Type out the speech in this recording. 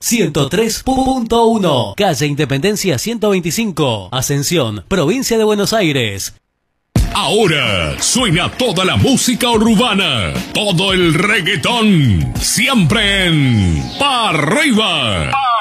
103.1, calle Independencia 125, Ascensión, provincia de Buenos Aires. Ahora suena toda la música urbana, todo el reggaetón, siempre en Pa' Arriba.